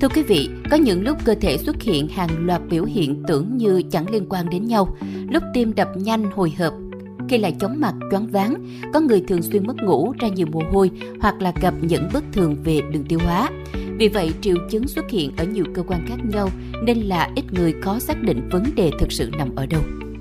Thưa quý vị, có những lúc cơ thể xuất hiện hàng loạt biểu hiện tưởng như chẳng liên quan đến nhau. Lúc tim đập nhanh hồi hộp, khi lại chóng mặt, choáng váng, có người thường xuyên mất ngủ, ra nhiều mồ hôi hoặc là gặp những bất thường về đường tiêu hóa. Vì vậy, triệu chứng xuất hiện ở nhiều cơ quan khác nhau nên là ít người khó xác định vấn đề thực sự nằm ở đâu.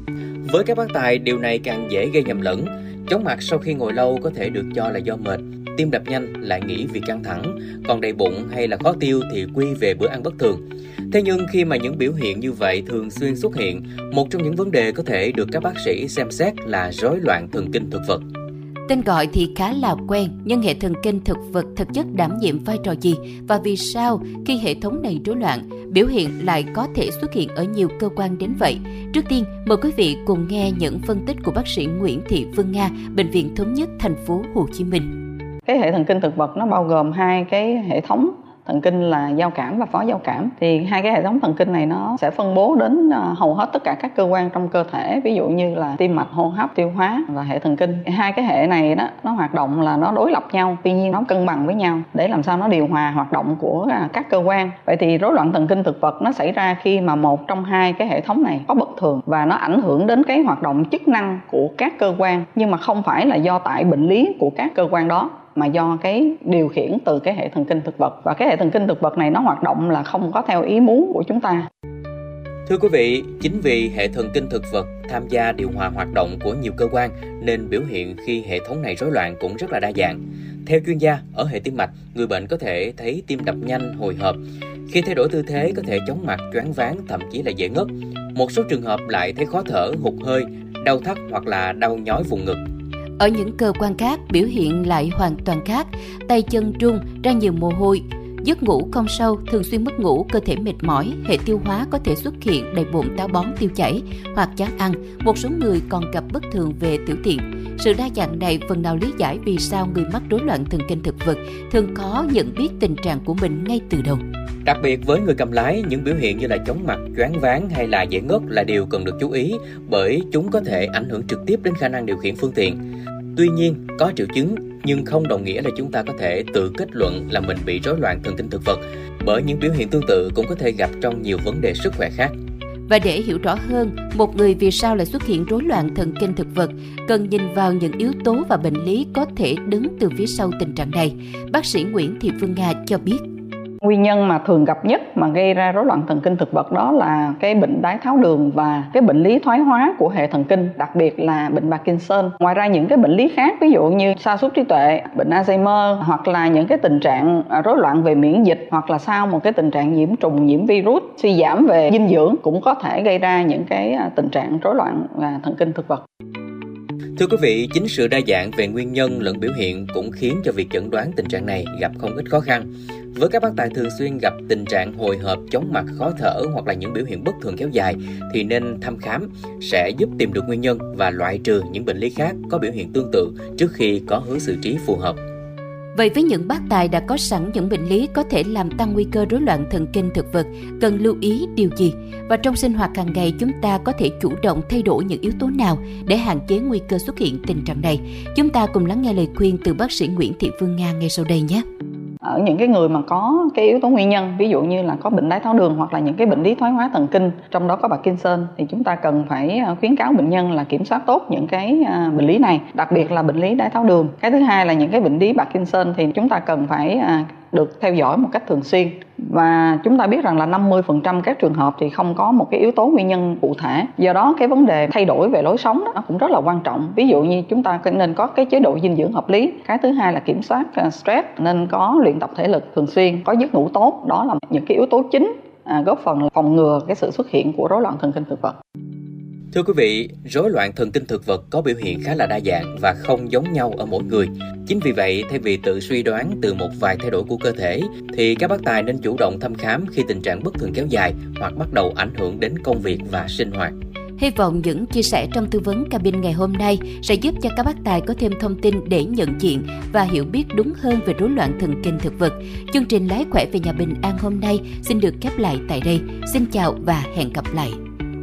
Với các bác tài, điều này càng dễ gây nhầm lẫn. Chóng mặt sau khi ngồi lâu có thể được cho là do mệt, tim đập nhanh lại nghĩ vì căng thẳng, còn đầy bụng hay là khó tiêu thì quy về bữa ăn bất thường. Thế nhưng khi mà những biểu hiện như vậy thường xuyên xuất hiện, một trong những vấn đề có thể được các bác sĩ xem xét là rối loạn thần kinh thực vật. Tên gọi thì khá là quen, nhưng hệ thần kinh thực vật thực chất đảm nhiệm vai trò gì và vì sao khi hệ thống này rối loạn, biểu hiện lại có thể xuất hiện ở nhiều cơ quan đến vậy? Trước tiên, mời quý vị cùng nghe những phân tích của bác sĩ Nguyễn Thị Phương Nga, Bệnh viện Thống nhất, thành phố Hồ Chí Minh. Cái hệ thần kinh thực vật nó bao gồm hai cái hệ thống thần kinh là giao cảm và phó giao cảm. Thì hai cái hệ thống thần kinh này nó sẽ phân bố đến hầu hết tất cả các cơ quan trong cơ thể, ví dụ như là tim mạch, hô hấp, tiêu hóa và hệ thần kinh. Hai cái hệ này đó nó hoạt động là nó đối lập nhau, tuy nhiên nó cân bằng với nhau để làm sao nó điều hòa hoạt động của các cơ quan. Vậy thì rối loạn thần kinh thực vật nó xảy ra khi mà một trong hai cái hệ thống này có bất thường và nó ảnh hưởng đến cái hoạt động chức năng của các cơ quan, nhưng mà không phải là do tại bệnh lý của các cơ quan đó, mà do cái điều khiển từ cái hệ thần kinh thực vật. Và cái hệ thần kinh thực vật này nó hoạt động là không có theo ý muốn của chúng ta. Thưa quý vị, chính vì hệ thần kinh thực vật tham gia điều hòa hoạt động của nhiều cơ quan nên biểu hiện khi hệ thống này rối loạn cũng rất là đa dạng. Theo chuyên gia, ở hệ tim mạch, người bệnh có thể thấy tim đập nhanh, hồi hộp. Khi thay đổi tư thế có thể chóng mặt, choáng váng, thậm chí là dễ ngất. Một số trường hợp lại thấy khó thở, hụt hơi, đau thắt hoặc là đau nhói vùng ngực. Ở những cơ quan khác, biểu hiện lại hoàn toàn khác, tay chân run, ra nhiều mồ hôi, giấc ngủ không sâu, thường xuyên mất ngủ, cơ thể mệt mỏi, hệ tiêu hóa có thể xuất hiện đầy bụng, táo bón, tiêu chảy hoặc chán ăn. Một số người còn gặp bất thường về tiểu tiện. Sự đa dạng này phần nào lý giải vì sao người mắc rối loạn thần kinh thực vật thường khó nhận biết tình trạng của mình ngay từ đầu. Đặc biệt với người cầm lái, những biểu hiện như là chóng mặt, choáng váng hay là dễ ngất là điều cần được chú ý, bởi chúng có thể ảnh hưởng trực tiếp đến khả năng điều khiển phương tiện. Tuy nhiên, có triệu chứng nhưng không đồng nghĩa là chúng ta có thể tự kết luận là mình bị rối loạn thần kinh thực vật, bởi những biểu hiện tương tự cũng có thể gặp trong nhiều vấn đề sức khỏe khác. Và để hiểu rõ hơn, một người vì sao lại xuất hiện rối loạn thần kinh thực vật, cần nhìn vào những yếu tố và bệnh lý có thể đứng từ phía sau tình trạng này. Bác sĩ Nguyễn Thị Phương Nga cho biết. Nguyên nhân mà thường gặp nhất mà gây ra rối loạn thần kinh thực vật đó là cái bệnh đái tháo đường và cái bệnh lý thoái hóa của hệ thần kinh, đặc biệt là bệnh Parkinson. Ngoài ra những cái bệnh lý khác, ví dụ như sa sút trí tuệ, bệnh Alzheimer hoặc là những cái tình trạng rối loạn về miễn dịch, hoặc là sau một cái tình trạng nhiễm trùng, nhiễm virus, suy giảm về dinh dưỡng cũng có thể gây ra những cái tình trạng rối loạn thần kinh thực vật. Thưa quý vị, chính sự đa dạng về nguyên nhân lẫn biểu hiện cũng khiến cho việc chẩn đoán tình trạng này gặp không ít khó khăn. Với các bác tài thường xuyên gặp tình trạng hồi hộp, chóng mặt, khó thở hoặc là những biểu hiện bất thường kéo dài thì nên thăm khám sẽ giúp tìm được nguyên nhân và loại trừ những bệnh lý khác có biểu hiện tương tự trước khi có hướng xử trí phù hợp. Vậy với những bác tài đã có sẵn những bệnh lý có thể làm tăng nguy cơ rối loạn thần kinh thực vật, cần lưu ý điều gì? Và trong sinh hoạt hàng ngày chúng ta có thể chủ động thay đổi những yếu tố nào để hạn chế nguy cơ xuất hiện tình trạng này? Chúng ta cùng lắng nghe lời khuyên từ bác sĩ Nguyễn Thị Phương Nga ngay sau đây nhé. Ở những cái người mà có cái yếu tố nguyên nhân, ví dụ như là có bệnh đái tháo đường hoặc là những cái bệnh lý thoái hóa thần kinh, trong đó có Parkinson, thì chúng ta cần phải khuyến cáo bệnh nhân là kiểm soát tốt những cái bệnh lý này, đặc biệt là bệnh lý đái tháo đường. Cái thứ hai là những cái bệnh lý Parkinson thì chúng ta cần phải được theo dõi một cách thường xuyên. Và chúng ta biết rằng là 50% các trường hợp thì không có một cái yếu tố nguyên nhân cụ thể. Do đó cái vấn đề thay đổi về lối sống đó, nó cũng rất là quan trọng. Ví dụ như chúng ta nên có cái chế độ dinh dưỡng hợp lý. Cái thứ hai là kiểm soát stress, nên có luyện tập thể lực thường xuyên, có giấc ngủ tốt. Đó là những cái yếu tố chính góp phần phòng ngừa cái sự xuất hiện của rối loạn thần kinh thực vật. Thưa quý vị, rối loạn thần kinh thực vật có biểu hiện khá là đa dạng và không giống nhau ở mỗi người. Chính vì vậy, thay vì tự suy đoán từ một vài thay đổi của cơ thể, thì các bác tài nên chủ động thăm khám khi tình trạng bất thường kéo dài hoặc bắt đầu ảnh hưởng đến công việc và sinh hoạt. Hy vọng những chia sẻ trong tư vấn cabin ngày hôm nay sẽ giúp cho các bác tài có thêm thông tin để nhận diện và hiểu biết đúng hơn về rối loạn thần kinh thực vật. Chương trình Lái khỏe về nhà bình an hôm nay xin được khép lại tại đây. Xin chào và hẹn gặp lại.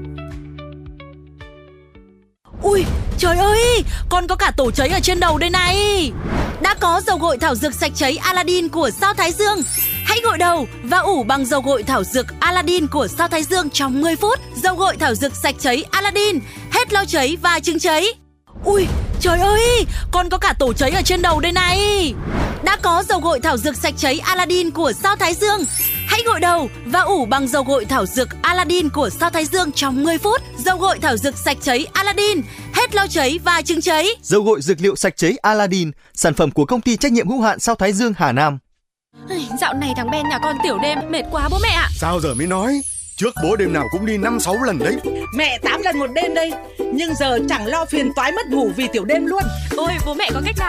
Ui, trời ơi, con có cả tổ cháy ở trên đầu đây này. Đã có dầu gội thảo dược sạch cháy Aladdin của Sao Thái Dương. Hãy gội đầu và ủ bằng dầu gội thảo dược Aladdin của Sao Thái Dương trong 10 phút. Dầu gội thảo dược sạch cháy Aladdin, hết lau cháy và chứng cháy. Ui, trời ơi, con có cả tổ cháy ở trên đầu đây này. Đã có dầu gội thảo dược sạch cháy Aladdin của Sao Thái Dương. Hãy gội đầu và ủ bằng dầu gội thảo dược Aladdin của Sao Thái Dương trong 10 phút. Dầu gội thảo dược sạch cháy Aladdin, hết lau cháy và chứng cháy. Dầu gội dược liệu sạch cháy Aladdin, sản phẩm của công ty trách nhiệm hữu hạn Sao Thái Dương Hà Nam. Dạo này thằng Ben nhà con tiểu đêm mệt quá bố mẹ ạ. Sao giờ mới nói? Trước bố đêm nào cũng đi 5-6 lần đấy. Mẹ 8 lần một đêm đây. Nhưng giờ chẳng lo phiền toái mất ngủ vì tiểu đêm luôn. Ôi bố mẹ có cách nào